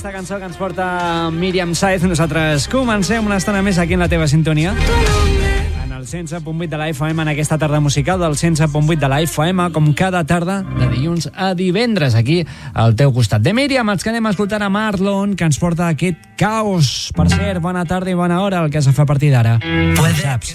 aquesta cançó que ens porta Míriam Saez. Nosaltres comencem una estona més aquí en la teva sintonia, en el 107.8 de la FM, en aquesta tarda musical del 107.8 de la FM, com cada tarda de dilluns a divendres, aquí al teu costat. De Míriam ens quedem escoltant a Marlon, que ens porta aquest caos. Per cert, bona tarda i bona hora el que s'ha fet a partir d'ara. Saps?